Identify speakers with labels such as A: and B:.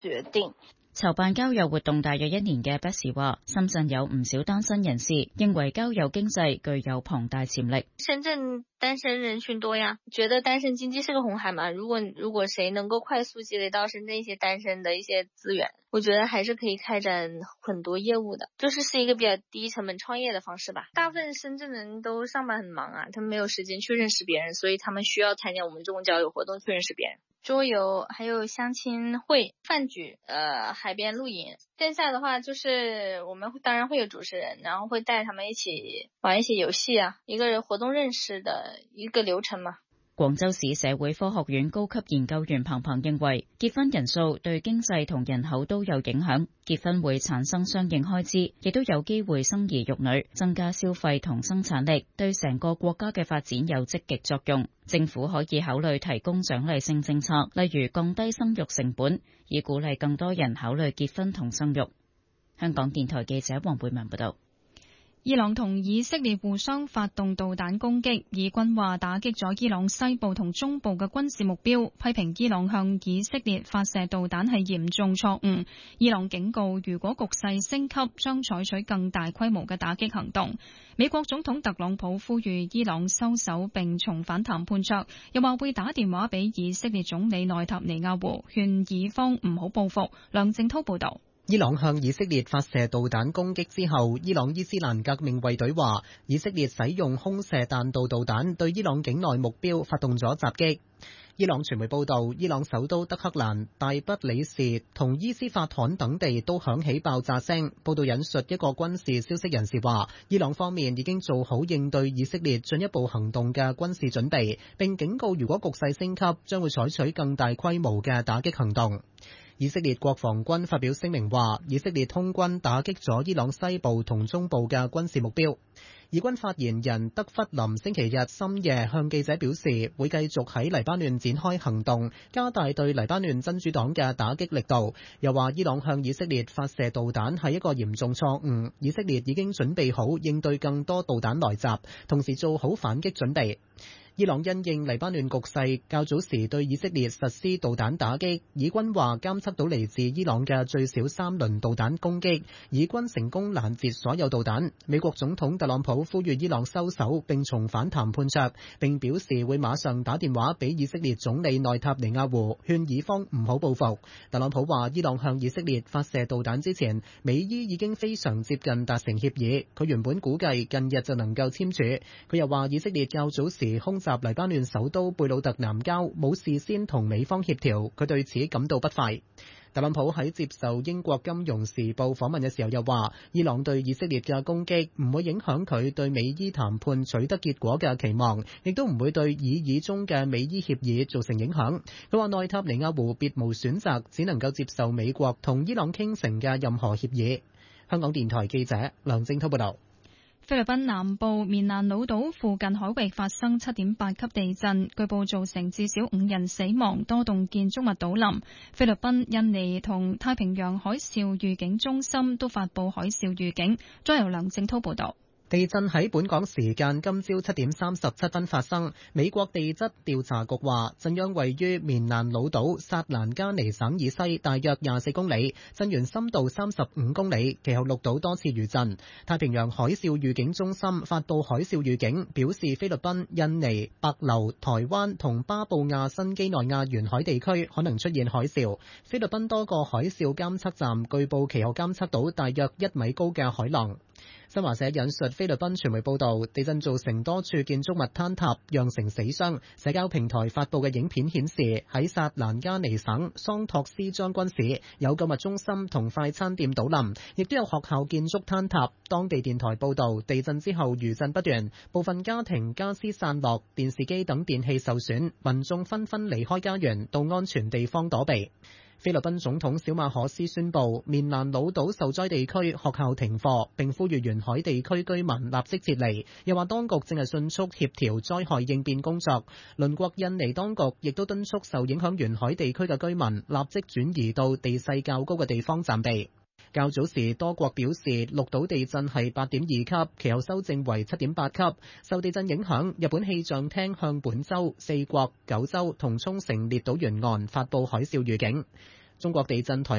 A: 決定。
B: 籌辦交友活動大約1年嘅 Betsy 話，深圳有唔少單身人士，認為交友經濟具有龐大潛力。
A: 深圳單身人群多呀，覺得單身經濟是個紅海嘛。如果誰能夠快速積累到深圳一些單身的一些資源，我覺得還是可以開展很多業務的，是一個比較低成本創業的方式吧。大部分深圳人都上班很忙啊，他們沒有時間去認識別人，所以他們需要參加我們這種交友活動去認識別人。桌遊，還有相親會、飯局，海邊露營。線下的話，我們當然會有主持人，然後會帶他們一起玩一些遊戲啊，一個活動認識的一個流程嘛。
B: 廣州市社會科學院高級研究員彭彭認為，結婚人數對經濟同人口都有影響，結婚會產生相應開支，亦都有機會生兒育女，增加消費同生產力，對成個國家嘅發展有積極作用。政府可以考慮提供獎勵性政策，例如降低生育成本，以鼓勵更多人考慮結婚同生育。香港電台記者黃貝文報道。
C: 伊朗同以色列互相發動導彈攻擊，以軍話打擊咗伊朗西部同中部嘅軍事目標，批評伊朗向以色列發射導彈係嚴重錯誤。伊朗警告，如果局勢升級，將採取更大規模嘅打擊行動。美國總統特朗普呼籲伊朗收手並重返談判桌，又話會打電話俾以色列總理內塔尼亞胡，勸以方唔好報復。梁正濤報道。
D: 伊朗向以色列發射導彈攻擊之後，伊朗伊斯蘭革命衛隊話，以色列使用空射彈道導彈對伊朗境內目標發動咗襲擊。伊朗傳媒報道，伊朗首都德黑蘭、大不里士同伊斯法罕等地都響起爆炸聲。報道引述一個軍事消息人士話，伊朗方面已經做好應對以色列進一步行動嘅軍事準備，並警告如果局勢升級，將會採取更大規模嘅打擊行動。以色列國防軍發表聲明話，以色列空軍打擊咗伊朗西部同中部嘅軍事目標。以軍發言人德弗林星期日深夜向記者表示，會繼續喺黎巴嫩展開行動，加大對黎巴嫩真主黨嘅打擊力度。又話伊朗向以色列發射導彈係一個嚴重錯誤，以色列已經準備好應對更多導彈來襲，同時做好反擊準備。伊朗因應黎巴嫩局勢，較早時對以色列實施導彈打擊。以軍話監測到嚟自伊朗嘅最少3輪導彈攻擊，以軍成功攔截所有導彈。美國總統特朗普呼籲伊朗收手並重返談判桌，並表示會馬上打電話俾以色列總理內塔尼亞胡，勸以方唔好報復。特朗普話伊朗向以色列發射導彈之前，美伊已經非常接近達成協議，佢原本估計近日就能夠簽署。佢又話以色列較早時空襲黎巴嫩首都貝魯特南郊，冇事先同美方協調，佢對此感到不快。特朗普喺接受英國金融時報訪問嘅時候又話，伊朗對以色列嘅攻擊唔會影響佢對美伊談判取得結果嘅期望，亦都唔會對擬議中嘅美伊協議造成影響。佢話內塔尼亞胡別無選擇，只能夠接受美國同伊朗傾成嘅任何協議。香港電台記者梁正濤報道。
C: 菲律賓南部棉蘭老島附近海域發生7.8級地震，據報造成至少5人死亡，多棟建築物倒冧。菲律賓、印尼同太平洋海嘯預警中心都發佈海嘯預警。再由梁正濤報道。
D: 地震喺本港時間今朝7點37分發生。美國地質調查局話，震央位於棉蘭老島薩蘭加尼省以西大約24公里，震源深度35公里，其後錄到多次餘震。太平洋海嘯預警中心發佈海嘯預警，表示菲律賓、印尼、帛琉、台灣同巴布亞新幾內亞沿海地區可能出現海嘯。菲律賓多個海嘯監測站據報其後監測到大約1米高嘅海浪。新華社引述菲律賓傳媒報道，地震造成多處建築物坍塌，釀成死傷。社交平台發佈嘅影片顯示，喺薩蘭加尼省桑托斯將軍市有購物中心同快餐店倒冧，亦都有學校建築坍塌。當地電台報道，地震之後餘震不斷，部分家庭家私散落，電視機等電器受損，民眾紛紛離開家園到安全地方躲避。菲律賓總統小馬可斯宣布，棉蘭老島受災地區學校停課，並呼籲沿海地區居民立即撤離。又話當局正係迅速協調災害應變工作。鄰國印尼當局亦都敦促受影響沿海地區嘅居民立即轉移到地勢較高嘅地方暫避。較早時，多國表示錄到地震係8.2級，其後修正為7.8級。受地震影響，日本氣象廳向本州、四國、九州同沖繩列島沿岸發佈海嘯預警。中國地震台